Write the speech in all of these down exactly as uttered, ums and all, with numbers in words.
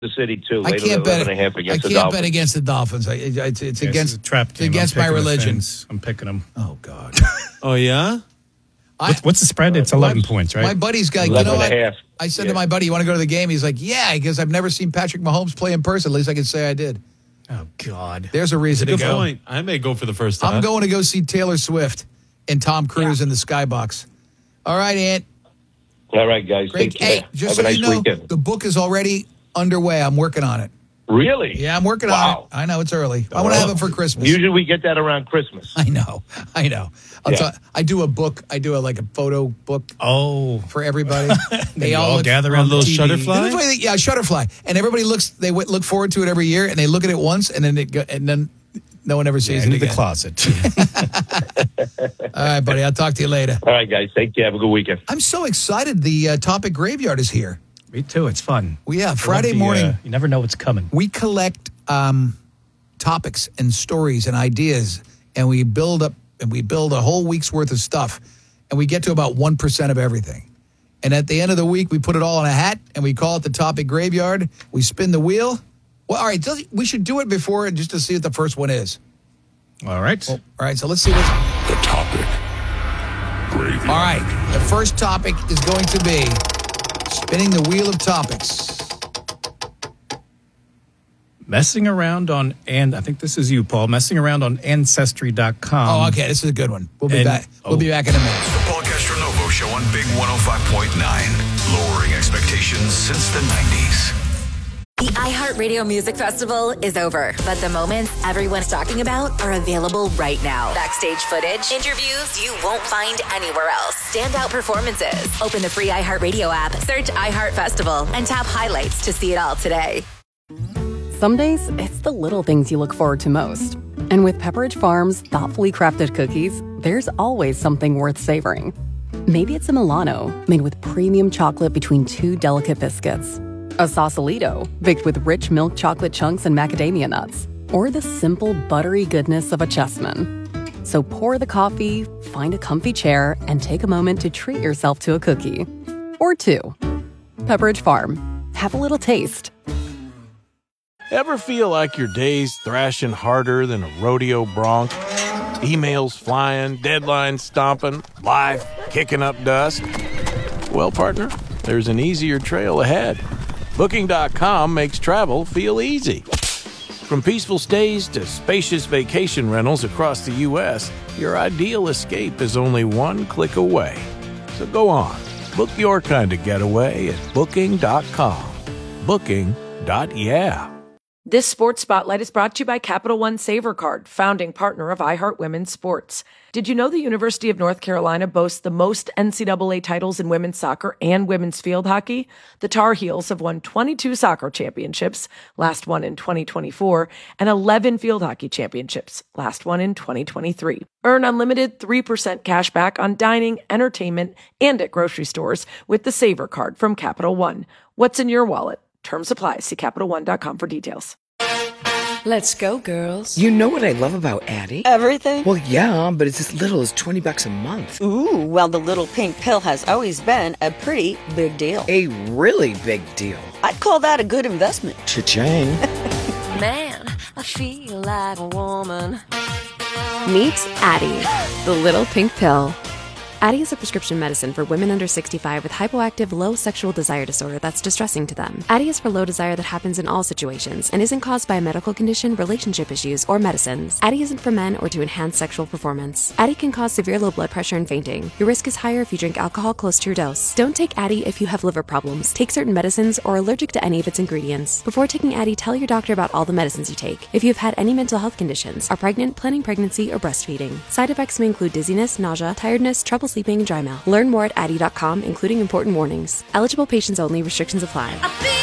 the city, too. I Later, can't bet. eleven and a half I against can't the Dolphins. bet against the Dolphins. I, it's it's, it's Yeah, against this is a trap it's game. against I'm my picking the religion. Fins. I'm picking them. Oh God. Oh, yeah? I, What's the spread? It's eleven points, right? My buddy's got. You eleven know and a what? half. I said Yeah. to my buddy, "You want to go to the game?" He's like, "Yeah," because I've never seen Patrick Mahomes play in person. At least I can say I did. Oh God. There's a reason Good to go. point. I may go for the first time. I'm going to go see Taylor Swift and Tom Cruise in the Skybox. All right, Ant. All right, guys. Great. Take care. Hey, just Have so a nice you know, weekend. the book is already underway. I'm working on it. Really? Yeah, I'm working Wow. on it. I know it's early. I want to have it for Christmas. Usually we get that around Christmas. I know. I know. I'll Yeah. tell, I do a book. I do a like a photo book Oh. for everybody. They you all look- gather A around little the T V. Shutterfly? That's why they- Yeah, Shutterfly, and everybody looks. They w- look forward to it every year, and they look at it once, and then it go, and then no one ever Yeah, sees into it the again. closet. All right, buddy. I'll talk to you later. All right, guys. Take care. Have a good weekend. I'm so excited. The uh, Topic Graveyard is here. Me too. It's fun. Well, yeah, I love Friday the, morning. uh, you never know what's coming. We collect um, topics and stories and ideas, and we build up and we build a whole week's worth of stuff, and we get to about one percent of everything. And at the end of the week, we put it all in a hat, and we call it the Topic Graveyard. We spin the wheel. Well, all right, does- we should do it before just to see what the first one is. All right. All right, so let's see what's. The Topic Graveyard. All right, the first topic is going to be spinning the wheel of topics. Messing around on, and I think this is you, Paul, messing around on Ancestry dot com. Oh, okay, this is a good one. We'll be and- back. We'll oh. be back in a minute. The Paul Castronovo Show on Big one oh five point nine. Lowering expectations since the nineties. The iHeartRadio Music Festival is over, but the moments everyone's talking about are available right now. Backstage footage, interviews you won't find anywhere else, standout performances. Open the free iHeartRadio app, search iHeart Festival, and tap highlights to see it all today. Some days, it's the little things you look forward to most. And with Pepperidge Farm's thoughtfully crafted cookies, there's always something worth savoring. Maybe it's a Milano, made with premium chocolate between two delicate biscuits. A Sausalito, baked with rich milk chocolate chunks and macadamia nuts. Or the simple, buttery goodness of a Chessman. So pour the coffee, find a comfy chair, and take a moment to treat yourself to a cookie. Or two. Pepperidge Farm. Have a little taste. Ever feel like your day's thrashing harder than a rodeo bronc? Emails flying, deadlines stomping, life kicking up dust? Well, partner, there's an easier trail ahead. Booking dot com makes travel feel easy. From peaceful stays to spacious vacation rentals across the U S, your ideal escape is only one click away. So go on, book your kind of getaway at Booking dot com. Booking. Yeah. This Sports Spotlight is brought to you by Capital One Saver Card, founding partner of iHeart Women's Sports. Did you know the University of North Carolina boasts the most N C double A titles in women's soccer and women's field hockey? The Tar Heels have won twenty-two soccer championships, last one in twenty twenty-four, and eleven field hockey championships, last one in twenty twenty-three. Earn unlimited three percent cash back on dining, entertainment, and at grocery stores with the Saver Card from Capital One. What's in your wallet? Terms apply. See Capital One dot com for details. Let's go, girls. You know what I love about Addie? Everything? Well, yeah, but it's as little as twenty bucks a month. Ooh, well, the little pink pill has always been a pretty big deal. A really big deal. I'd call that a good investment. Cha-ching. Man, I feel like a woman. Meet Addie, the little pink pill. Addie is a prescription medicine for women under sixty-five with hypoactive low sexual desire disorder that's distressing to them. Addie is for low desire that happens in all situations and isn't caused by a medical condition, relationship issues, or medicines. Addie isn't for men or to enhance sexual performance. Addie can cause severe low blood pressure and fainting. Your risk is higher if you drink alcohol close to your dose. Don't take Addie if you have liver problems, take certain medicines, or are allergic to any of its ingredients. Before taking Addie, tell your doctor about all the medicines you take. If you've had any mental health conditions, are pregnant, planning pregnancy, or breastfeeding. Side effects may include dizziness, nausea, tiredness, trouble sleeping, and dry mouth. Learn more at Addie dot com, including important warnings. Eligible patients only. Restrictions apply.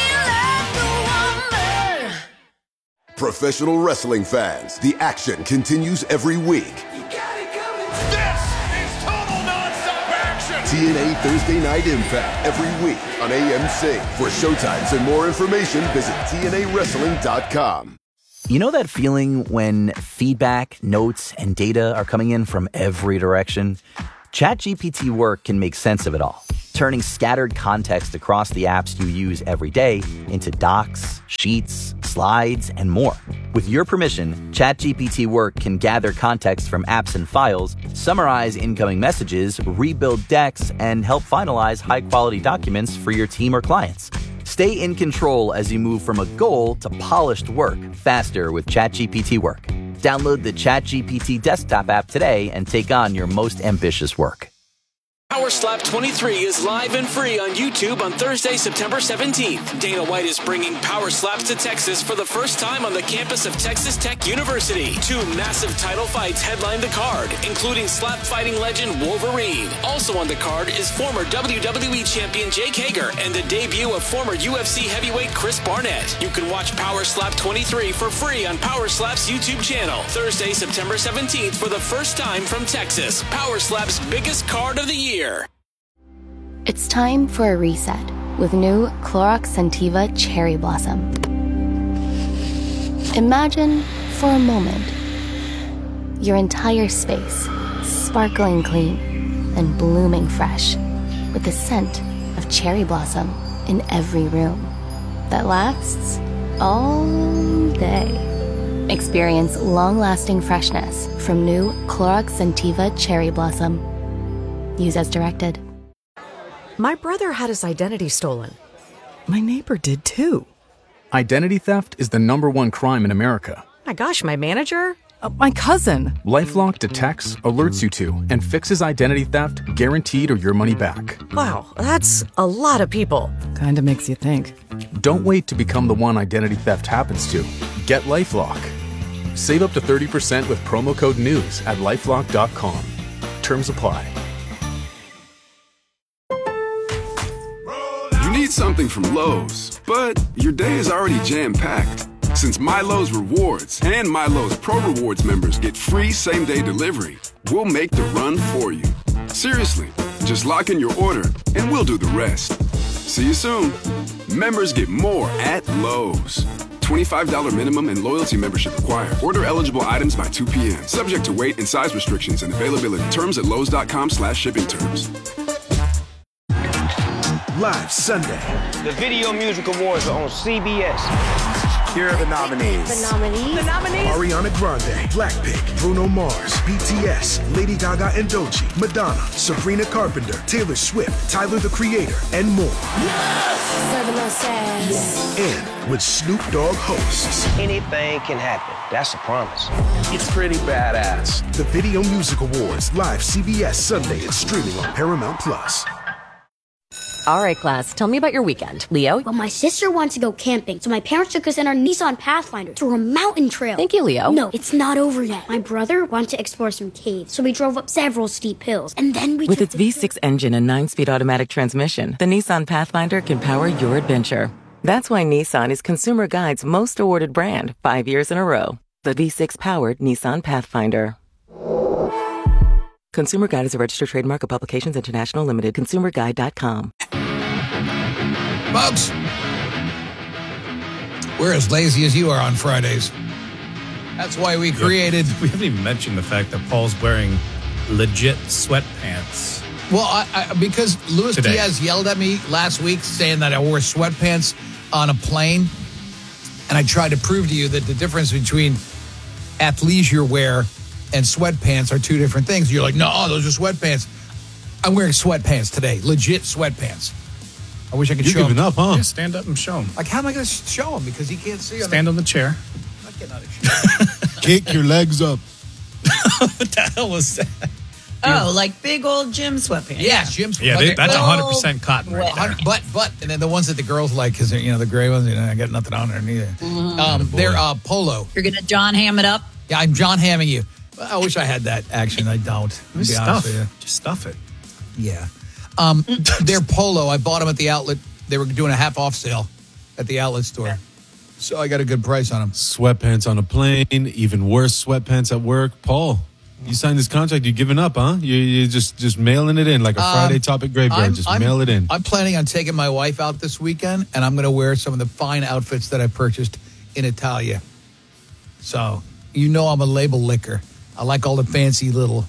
Professional wrestling fans, the action continues every week. This is total nonstop action. T N A Thursday Night Impact every week on A M C. For showtimes and more information, visit T N A wrestling dot com. You know that feeling when feedback, notes, and data are coming in from every direction? ChatGPT Work can make sense of it all, turning scattered context across the apps you use every day into docs, sheets, slides, and more. With your permission, ChatGPT Work can gather context from apps and files, summarize incoming messages, rebuild decks, and help finalize high-quality documents for your team or clients. Stay in control as you move from a goal to polished work faster with ChatGPT Work. Download the ChatGPT desktop app today and take on your most ambitious work. Power Slap twenty-three is live and free on YouTube on Thursday, September seventeenth. Dana White is bringing Power Slaps to Texas for the first time on the campus of Texas Tech University. Two massive title fights headline the card, including slap fighting legend Wolverine. Also on the card is former W W E champion Jake Hager and the debut of former U F C heavyweight Chris Barnett. You can watch Power Slap twenty-three for free on Power Slap's YouTube channel. Thursday, September seventeenth for the first time from Texas. Power Slap's biggest card of the year. It's time for a reset with new Clorox Scentiva Cherry Blossom. Imagine, for a moment, your entire space sparkling clean and blooming fresh with the scent of cherry blossom in every room that lasts all day. Experience long-lasting freshness from new Clorox Scentiva Cherry Blossom. Use as directed. My brother had his identity stolen. My neighbor did too. Identity theft is the number one crime in America. My gosh, my manager? Uh, my cousin. LifeLock detects, alerts you to, and fixes identity theft guaranteed or your money back. Wow, that's a lot of people. Kinda makes you think. Don't wait to become the one identity theft happens to. Get LifeLock. Save up to thirty percent with promo code NEWS at lifelock dot com. Terms apply. You need something from Lowe's, but your day is already jam-packed. Since MyLowe's Rewards and MyLowe's Pro Rewards members get free same-day delivery, we'll make the run for you. Seriously, just lock in your order and we'll do the rest. See you soon. Members get more at Lowe's. twenty-five dollars minimum and loyalty membership required. Order eligible items by two p.m. Subject to weight and size restrictions and availability. Terms at lowes.com slash shipping terms. Live Sunday. The Video Music Awards are on C B S. Here are the nominees. The nominees. The nominees. Ariana Grande, Blackpink, Bruno Mars, B T S, Lady Gaga and Doechii, Madonna, Sabrina Carpenter, Taylor Swift, Tyler the Creator, and more. Yes! Serving us ass. And with Snoop Dogg hosts. Anything can happen. That's a promise. It's pretty badass. The Video Music Awards, live C B S Sunday and streaming on Paramount Plus. All right, class, tell me about your weekend. Leo? Well, my sister wants to go camping, so my parents took us in our Nissan Pathfinder through a mountain trail. Thank you, Leo. No, it's not over yet. My brother wanted to explore some caves, so we drove up several steep hills, and then we With took its V six engine and nine-speed automatic transmission, the Nissan Pathfinder can power your adventure. That's why Nissan is Consumer Guide's most awarded brand, five years in a row. The V six-powered Nissan Pathfinder. Consumer Guide is a registered trademark of Publications International Limited. consumer guide dot com. Folks, we're as lazy as you are on Fridays. That's why we created... We haven't even mentioned the fact that Paul's wearing legit sweatpants. Well, I, I, because Luis Today. Diaz yelled at me last week saying that I wore sweatpants on a plane, and I tried to prove to you that the difference between athleisure wear and sweatpants are two different things. You're like, no, those are sweatpants. I'm wearing sweatpants today, legit sweatpants. I wish I could You're show him. giving up, huh? Yeah, stand up and show him. Like, how am I going to show him? Because he can't see. Stand on the chair. I'm not getting out of Kick your legs up. What the hell was that? Oh, like big old gym sweatpants. Yeah, gym sweatpants. Yeah, they, that's Oh, one hundred percent cotton right there. But, but, and then the ones that the girls like, because, you know, the gray ones, you know, I got nothing on there neither. Mhm. Um, they're uh, polo. You're going to John Hamm it up? Yeah, I'm John Hamming you. Well, I wish I had that action. I don't. To be Just honest stuff. with you. Just stuff it. Yeah. Um, they're polo. I bought them at the outlet. They were doing a half off sale at the outlet store. So I got a good price on them. Sweatpants on a plane, even worse, sweatpants at work. Paul, you signed this contract. You're giving up, huh? You, you're just, just mailing it in like a Friday Um, topic graveyard. I'm- Just I'm- mail it in. I'm planning on taking my wife out this weekend, and I'm going to wear some of the fine outfits that I purchased in Italia. So, you know I'm a label licker. I like all the fancy little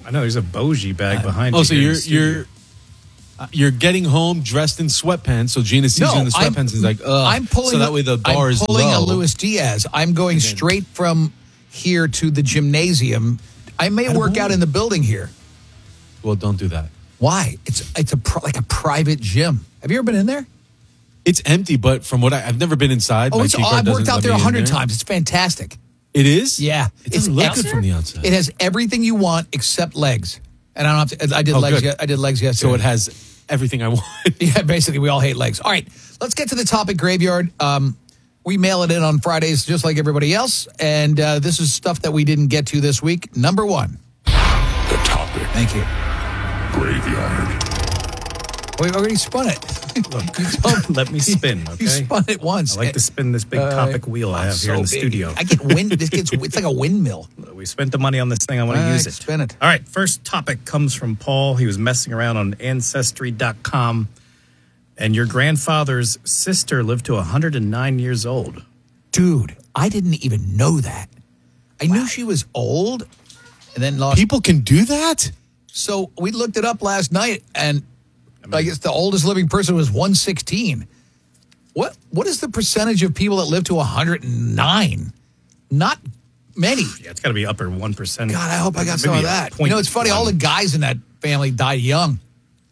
I know there's a Bougie bag behind Oh, you. so here in you're the studio. you're uh, you're getting home dressed in sweatpants. So Gina sees No, you in the I'm- sweatpants and is like, ugh. I'm pulling. So that way the bar I'm is pulling low. a Luis Diaz. I'm going straight from here to the gymnasium. I may work out in the building here. Well, don't do that. Why? It's it's a pro, like a private gym. Have you ever been in there? It's empty, but from what I, I've never been inside. Oh, My it's, key card I've worked doesn't out let there a me in hundred there. times. It's fantastic. It is? Yeah, It doesn't look good from the outside. It has everything you want except legs. And I don't have to. I did Oh, legs. good. ye- I did legs yesterday. So it has everything I want. Yeah, basically, we all hate legs. All right, let's get to the topic graveyard. Um, we mail it in on Fridays just like everybody else. And uh, this is stuff that we didn't get to this week. Number one. The topic. Thank you. Graveyard. We already spun it. Let me spin, okay? You spun it once. I like to spin this big Uh, topic wheel I I'm have here in the so big. studio. I get wind. This gets. It's like a windmill. We spent the money on this thing. I want to Right, use it. spin it. All right. First topic comes from Paul. He was messing around on Ancestry dot com. And your grandfather's sister lived to one hundred nine years old. Dude, I didn't even know that. I knew she was old, and then lost. People can do that? So we looked it up last night, and I guess the oldest living person was one sixteen. What What is the percentage of people that live to one hundred nine? Not many. Yeah, it's got to be upper one percent. God, I hope I got some of that. You know, it's funny. All the guys in that family died young.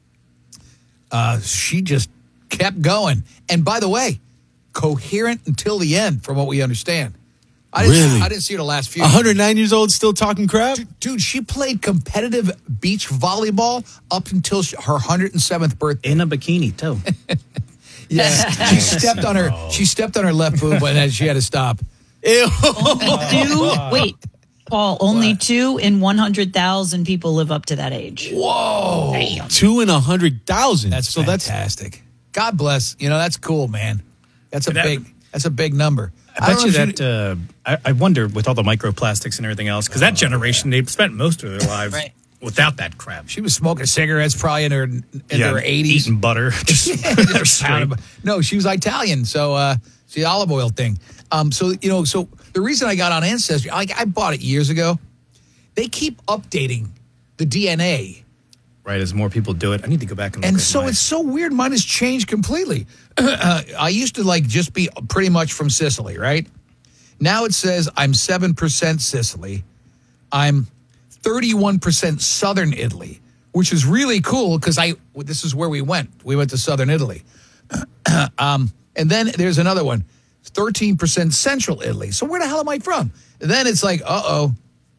Uh, she just kept going. And by the way, coherent until the end, from what we understand. I didn't, Really? I didn't see her the last few. one hundred nine years old, still talking crap? Dude, she played competitive beach volleyball up until she, her one hundred seventh birthday. In a bikini, too. Yeah, she stepped on her. She stepped on her left boob, and then she had to stop. Ew. Two, wait, Paul, only two in one hundred thousand people live up to that age. Whoa, Two in a hundred thousand. that's so that's fantastic. God bless. You know, that's cool, man. That's a That- big. That's a big number. I bet don't you know if that, uh, I, I wonder with all the microplastics and everything else, because that generation, they spent most of their lives Right. without that crap. She was smoking cigarettes probably in her in Yeah, her eighties. eating butter. Just straight. No, she was Italian, so uh, it's the olive oil thing. Um, so you know, so the reason I got on Ancestry, like I bought it years ago. They keep updating the D N A, Right, as more people do it. I need to go back and look and at so mine. it's so weird. Mine has changed completely. uh, I used to like just be pretty much from Sicily, right? Now it says I'm seven percent Sicily. I'm thirty-one percent Southern Italy, which is really cool because I this is where we went. We went to Southern Italy. um, and then there's another one, thirteen percent Central Italy. So where the hell am I from? And then it's like, uh-oh,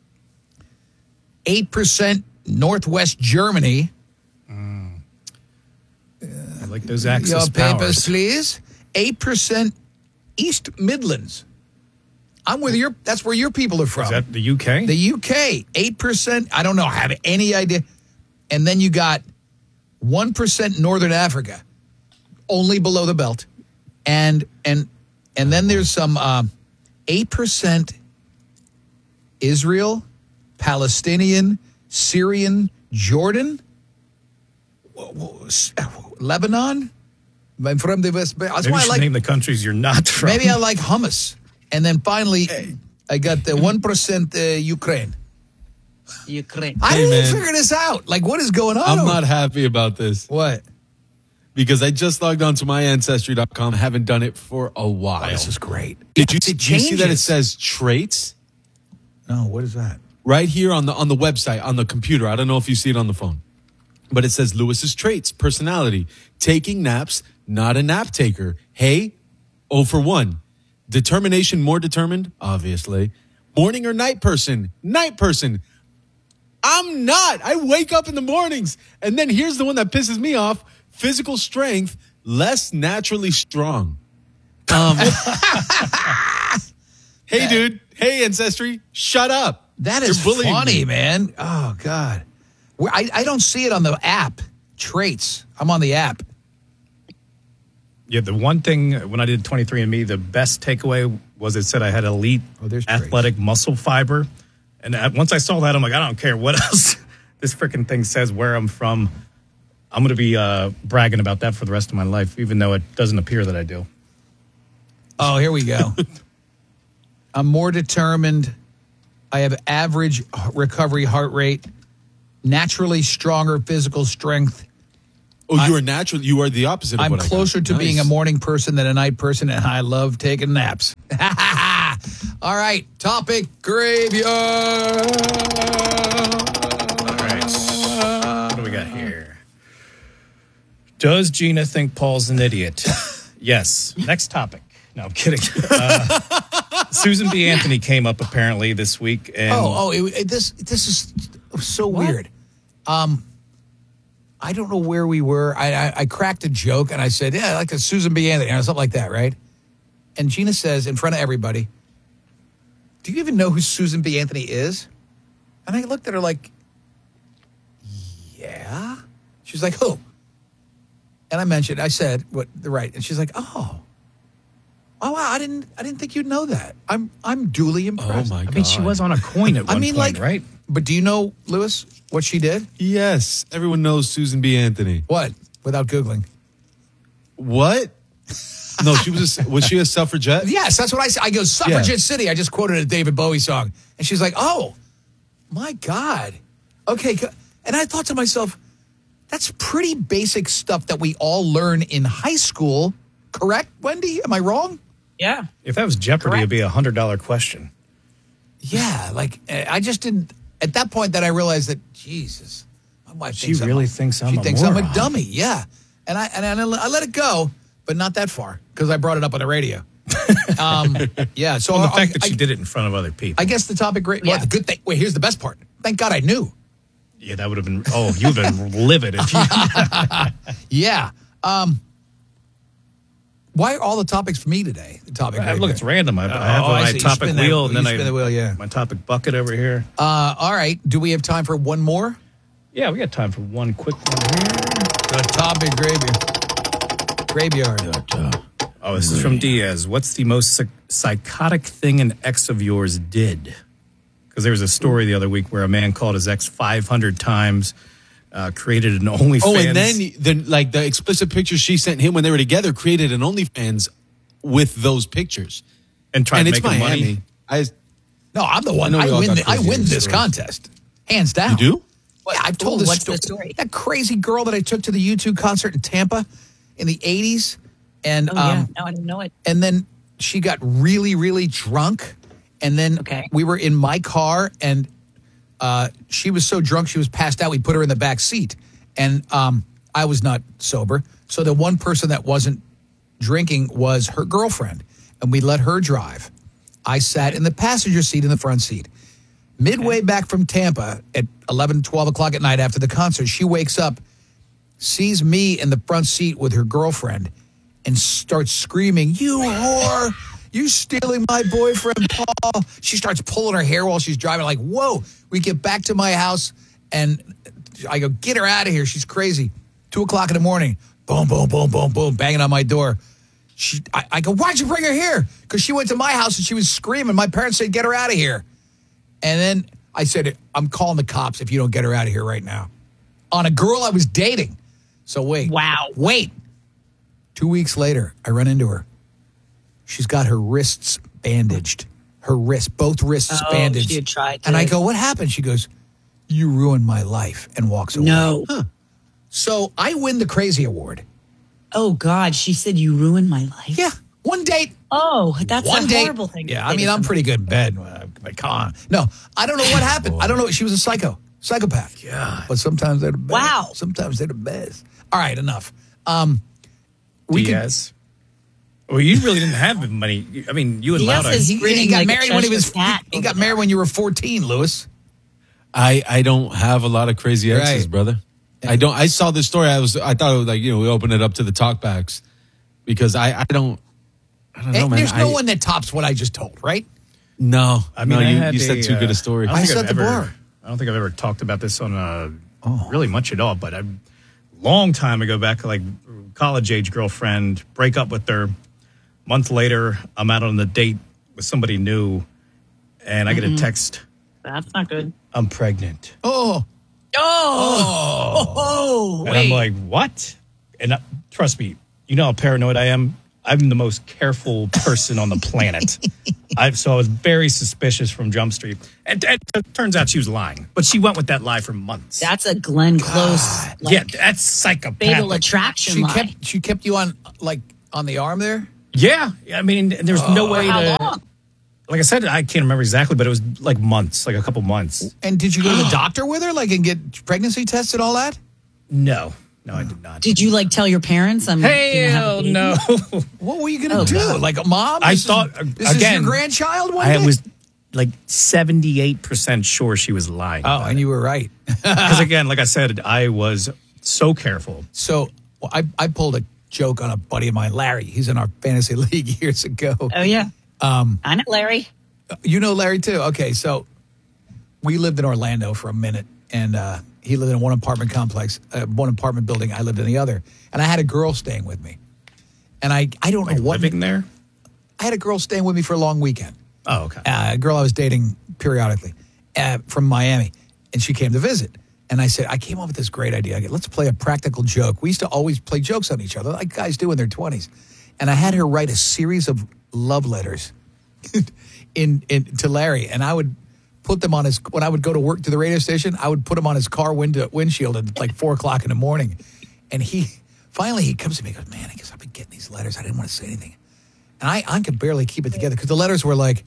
eight percent Northwest Germany. I like those Axis Your papers, powers. please. eight percent East Midlands. I'm with your, that's where your people are from. Is that the U K? The U K, eight percent. I don't know, I have any idea. And then you got one percent Northern Africa, only below the belt. And and and then there's some um, eight percent Israel, Palestinian, Syrian, Jordan, Lebanon. I'm from the West. That's Maybe why you I should like. name the countries you're not from. Maybe I like hummus. And then finally, I got the one percent uh, Ukraine. Ukraine. I Hey, didn't man. figure this out. Like, what is going on? I'm over- not happy about this What? because I just logged on to my ancestry dot com. Haven't done it for a while. Oh, this is great. Did you, Yes, it did you see that it changes. says traits No, what is that? right here on the on the website on the computer? I don't know if you see it on the phone, but it says Lewis's traits: personality, taking naps, not a nap taker. Hey, oh for one. Determination, more determined, obviously. Morning or night person, night person. I'm not. I wake up in the mornings. And then here's the one that pisses me off. Physical strength, less naturally strong. Um, hey, dude. Hey, Ancestry. Shut up. That is You're bullying funny, me. man. Oh, God. Where, I, I don't see it on the app. Traits. I'm on the app. Yeah, the one thing when I did twenty-three and me, the best takeaway was it said I had elite Oh, there's traits. athletic muscle fiber. And I- once I saw that, I'm like, I don't care what else this freaking thing says where I'm from. I'm going to be uh, bragging about that for the rest of my life, even though it doesn't appear that I do. Oh, here we go. I'm more determined. I have average recovery heart rate. naturally stronger physical strength. Oh, you are natural. You are the opposite of I'm what I got. closer to Nice. being a morning person than a night person, and I love taking naps. All right, topic graveyard. All right. What do we got here? Does Gina think Paul's an idiot? Yes. Next topic. No, I'm kidding. Uh, Susan B. Anthony came up apparently this week. And oh, oh, it, it- this this is so weird. Um, I don't know where we were. I, I I cracked a joke and I said, "Yeah, like a Susan B. Anthony," or something like that, right? And Gina says in front of everybody, "Do you even know who Susan B. Anthony is?" And I looked at her like, "Yeah." She's like, "Who?" And I mentioned, I said, "What?" Right? And she's like, "Oh." Oh wow! I didn't. I didn't think you'd know that. I'm. I'm duly impressed. Oh my I mean, she was on a coin at one I mean, point, like, right? But do you know, Lewis, what she did? Yes, everyone knows Susan B. Anthony. What? Without googling. What? No, she was. A, was she a suffragette? Yes, that's what I said. I go Suffragette City. I just quoted a David Bowie song, and she's like, "Oh, my God." Okay, go-" and I thought to myself, that's pretty basic stuff that we all learn in high school. Correct, Wendy? Am I wrong? Yeah. If that was Jeopardy, it'd be a hundred dollar question. Yeah, like eh, I just didn't. At that point, that I realized that Jesus, my wife. She thinks I'm really a- thinks I'm She a thinks I'm a moron. dummy. Yeah, and I and I, I let it go, but not that far because I brought it up on the radio. um, yeah, so Well, the I- fact that I, she did it in front of other people. I guess the topic. Great. Well, the good thing. Wait, here's the best part. Thank God I knew. Yeah, that would have been. Oh, you've been livid if you. Yeah. Um, why are all the topics for me today? The topic. Uh, right look, here? it's random. I, I Oh, have I my see. You topic spin that- wheel, and you then spin I the wheel, yeah. my topic bucket over here. Uh, all right. Do we have time for one more? Yeah, we got time for one quick one here. The topic graveyard. Graveyard. Oh, this is from Diaz. What's the most psych- psychotic thing an ex of yours did? Because there was a story the other week where a man called his ex five hundred times, uh, created an OnlyFans. Oh, and then the like the explicit pictures she sent him when they were together created an OnlyFans with those pictures. And tried and to it's make him money. Miami. I No, I'm the one. I know I, we all win. got The, I crazy win this stories. contest, hands down. You do? Yeah, I've told Ooh, this what's story. the story? That crazy girl that I took to the U two concert in Tampa in the eighties, and Oh, yeah. um, No, I didn't know it. and then she got really, really drunk, and then Okay. we were in my car, and uh, she was so drunk she was passed out. We put her in the back seat, and um, I was not sober, so the one person that wasn't drinking was her girlfriend, and we let her drive. I sat in the passenger seat in the front seat. Midway back from Tampa at eleven, twelve o'clock at night after the concert, she wakes up, sees me in the front seat with her girlfriend, and starts screaming, "You whore! You stealing my boyfriend, Paul!" She starts pulling her hair while she's driving, like, whoa. We get back to my house, and I go, "Get her out of here. She's crazy." Two o'clock in the morning, boom, boom, boom, boom, boom, banging on my door. She, I, I go, "Why'd you bring her here?" Because she went to my house and she was screaming. My parents said, "Get her out of here." And then I said, "I'm calling the cops if you don't get her out of here right now." On a girl I was dating. So wait. Wow. Wait. Two weeks later, I run into her. She's got her wrists bandaged. Her wrists, both wrists Oh, bandaged. she had tried And I to- go, "What happened?" She goes, "You ruined my life," and walks away. No. So I win the Crazy Award. Oh, God. She said you ruined my life. Yeah. One date. Oh, that's One a date. horrible thing. to Yeah, say I mean, to I'm somebody. pretty good in bed. uh, But come on. No, I don't know what happened. I don't know. She was a psycho, psychopath. Yeah. But sometimes they're the best. Wow. Sometimes they're the best. All right, enough. Um, we could, Diaz. Well, you really didn't have money. I mean, you and Diaz Lauda. is he, he grinning got like a married when he was. Cheshire cat He over got there. married when you were fourteen, Lewis. I I don't have a lot of crazy exes, Right. brother. I don't. I saw this story. I was. I thought it was like you know we opened it up to the talkbacks because I I don't. I don't know, And man. there's no I- one that tops what I just told, right? No, I mean, no, I you, had you said a, too good uh, a story. I, don't I think set I've the ever, bar. I don't think I've ever talked about this on uh, really much at all. But a long time ago, back like college age girlfriend, break up with her. Month later, I'm out on a date with somebody new, and I get a text. That's not good. I'm pregnant. Oh, Oh, oh, And wait. I'm like, what? And uh, trust me, you know how paranoid I am. I'm the most careful person on the planet. I've, so I was very suspicious from Jump Street. And, and it turns out she was lying. But she went with that lie for months. That's a Glenn Close. Like, yeah, that's psychopathic. Fatal Attraction She lie. kept she kept you on like on the arm there? Yeah. I mean, there's Oh. no way For how to... long? Like I said, I can't remember exactly, but it was like months, like a couple months. And did you go to the doctor with her, like, and get pregnancy tests and all that? No. No, I did not. Did you like tell your parents? I'm Hell no. What were you going to Oh, do? God. Like, mom? I this is- thought, this is again, your grandchild one I day? was like seventy-eight percent sure she was lying. Oh, and you were right. Because again, like I said, I was so careful. So well, I, I pulled a joke on a buddy of mine, Larry. He's in our fantasy league years ago. Oh, yeah. Um, I know Larry. You know Larry, too? Okay, so we lived in Orlando for a minute, and uh, he lived in one apartment complex, uh, one apartment building. I lived in the other. And I had a girl staying with me. And I, I don't Like know what... living there? I had a girl staying with me for a long weekend. Oh, okay. Uh, a girl I was dating periodically uh, from Miami. And she came to visit. And I said, I came up with this great idea. I go, let's play a practical joke. We used to always play jokes on each other, like guys do in their twenties. And I had her write a series of love letters in, in to Larry. And I would put them on his, when I would go to work to the radio station, I would put them on his car window, windshield at like four o'clock in the morning. And he, finally he comes to me and goes, man, I guess I've been getting these letters. I didn't want to say anything. And I, I could barely keep it together because the letters were like,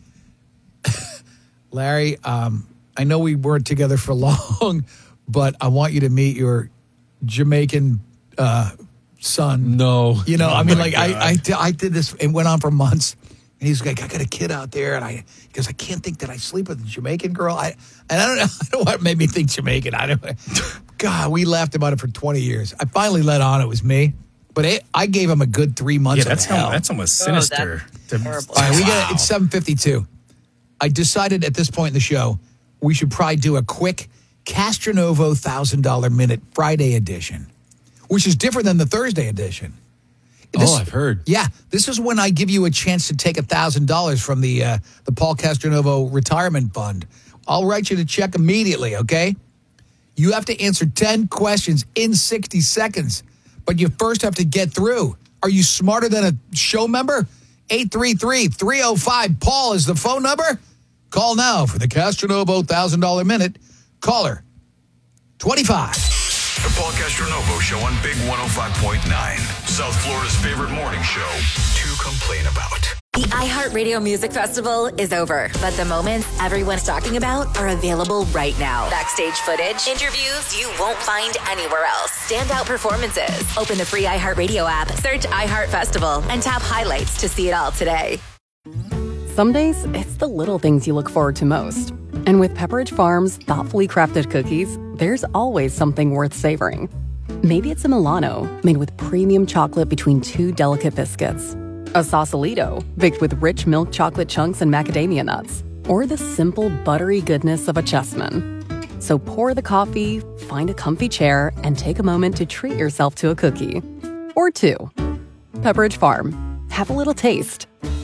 Larry, um, I know we weren't together for long, but I want you to meet your Jamaican uh, son. No. You know, Oh I mean, my like, I, God. I, di- I did this, it went on for months. And he's like, I got a kid out there. And I, he goes, I can't think that I sleep with a Jamaican girl. I, and I don't know, I don't know what made me think Jamaican. I don't, God, we laughed about it for twenty years. I finally let on it was me. But it, I gave him a good three months Yeah, that's of hell. almost, that's almost Oh, sinister. that's to- horrible. All right, we Wow. got it's seven fifty-two. I decided at this point in the show we should probably do a quick Castronovo one thousand dollars minute Friday edition, which is different than the Thursday edition. This- Oh, I've heard. Yeah, this is when I give you a chance to take one thousand dollars from the uh, the Paul Castronovo Retirement Fund. I'll write you the check immediately, okay? You have to answer ten questions in sixty seconds, but you first have to get through. Are you smarter than a show member? eight three three, three oh five, Paul is the phone number. Call now for the Castronovo one thousand dollars minute. Caller twenty-five. The Paul Castronovo Show on Big one oh five point nine. South Florida's favorite morning show to complain about. The iHeartRadio Music Festival is over, but the moments everyone's talking about are available right now. Backstage footage, interviews you won't find anywhere else, standout performances. Open the free iHeartRadio app, search iHeart Festival, and tap highlights to see it all today. Some days, it's the little things you look forward to most. And with Pepperidge Farm's thoughtfully crafted cookies, there's always something worth savoring. Maybe it's a Milano, made with premium chocolate between two delicate biscuits. A Sausalito, baked with rich milk chocolate chunks and macadamia nuts. Or the simple, buttery goodness of a Chessman. So pour the coffee, find a comfy chair, and take a moment to treat yourself to a cookie. Or two. Pepperidge Farm. Have a little taste.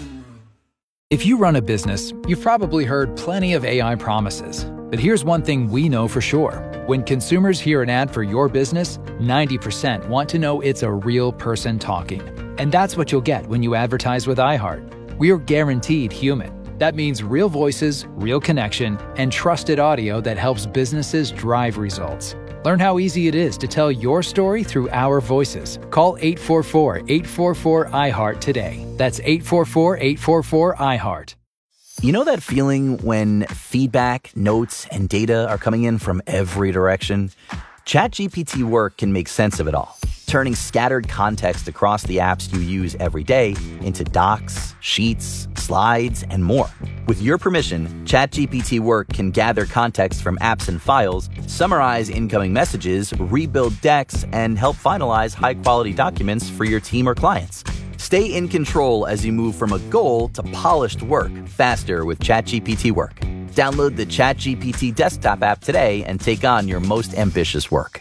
If you run a business, you've probably heard plenty of A I promises. But here's one thing we know for sure. When consumers hear an ad for your business, ninety percent want to know it's a real person talking. And that's what you'll get when you advertise with iHeart. We're guaranteed human. That means real voices, real connection, and trusted audio that helps businesses drive results. Learn how easy it is to tell your story through our voices. Call eight four four, eight four four, I heart today. That's eight four four, eight four four, I heart. You know that feeling when feedback, notes, and data are coming in from every direction? ChatGPT Work can make sense of it all, turning scattered context across the apps you use every day into docs, sheets, slides, and more. With your permission, ChatGPT Work can gather context from apps and files, summarize incoming messages, rebuild decks, and help finalize high-quality documents for your team or clients. Stay in control as you move from a goal to polished work faster with ChatGPT Work. Download the ChatGPT desktop app today and take on your most ambitious work.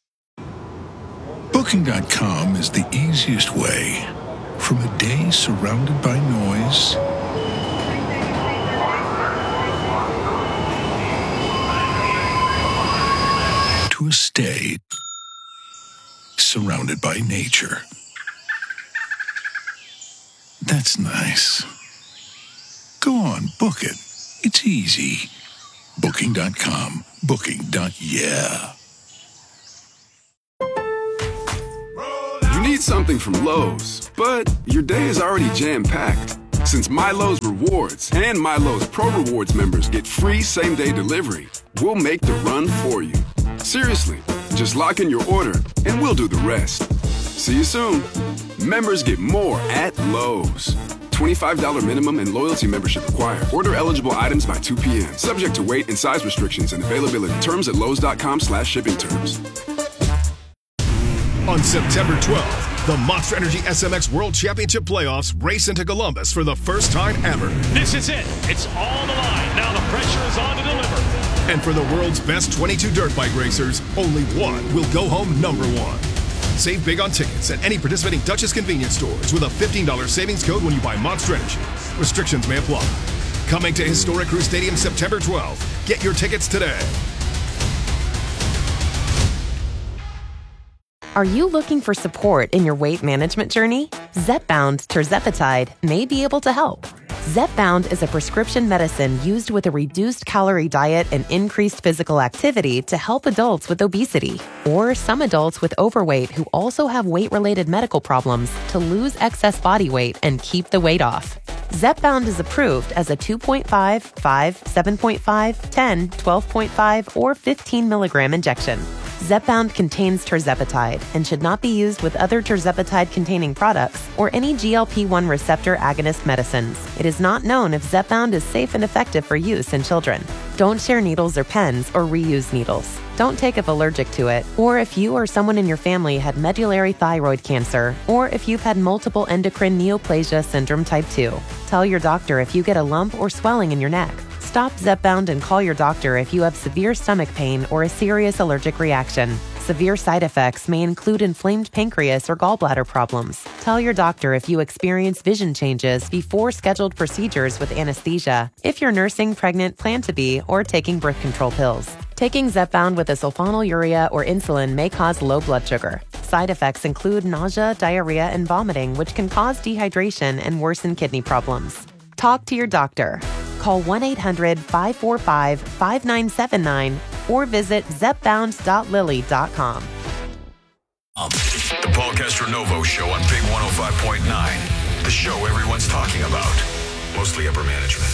Booking dot com is the easiest way. From a day surrounded by noise to a stay surrounded by nature. That's nice. Go on, book it. It's easy. Booking dot com. Booking. Yeah. You need something from Lowe's, but your day is already jam-packed. Since MyLowe's Rewards and MyLowe's Pro Rewards members get free same-day delivery, we'll make the run for you. Seriously, just lock in your order and we'll do the rest. See you soon. Members get more at Lowe's. twenty-five dollars minimum and loyalty membership required. Order eligible items by two p.m. Subject to weight and size restrictions and availability. Terms at lowes.com slash shipping terms. On September twelfth, the Monster Energy S M X World Championship Playoffs race into Columbus for the first time ever. This is it. It's all on the line. Now the pressure is on to deliver. And for the world's best twenty-two dirt bike racers, only one will go home number one. Save big on tickets at any participating Duchess convenience stores with a fifteen dollars savings code when you buy Monster Energy. Restrictions may apply. Coming to Historic Crew Stadium September twelfth. Get your tickets today. Are you looking for support in your weight management journey? Zepbound tirzepatide may be able to help. Zepbound is a prescription medicine used with a reduced calorie diet and increased physical activity to help adults with obesity, or some adults with overweight who also have weight-related medical problems to lose excess body weight and keep the weight off. Zepbound is approved as a two point five, five, seven point five, ten, twelve point five, or fifteen milligram injection. Zepbound contains tirzepatide and should not be used with other tirzepatide-containing products or any G L P one receptor agonist medicines. It is not known if Zepbound is safe and effective for use in children. Don't share needles or pens or reuse needles. Don't take if allergic to it, or if you or someone in your family had medullary thyroid cancer, or if you've had multiple endocrine neoplasia syndrome type two. Tell your doctor if you get a lump or swelling in your neck. Stop Zepbound and call your doctor if you have severe stomach pain or a serious allergic reaction. Severe side effects may include inflamed pancreas or gallbladder problems. Tell your doctor if you experience vision changes before scheduled procedures with anesthesia, if you're nursing, pregnant, plan to be, or taking birth control pills. Taking Zepbound with a sulfonylurea or insulin may cause low blood sugar. Side effects include nausea, diarrhea, and vomiting, which can cause dehydration and worsen kidney problems. Talk to your doctor. Call one eight hundred, five four five, five nine seven nine or visit zepbound dot lilly dot com. The Paul Castronovo Show on Big one oh five point nine. The show everyone's talking about. Mostly upper management.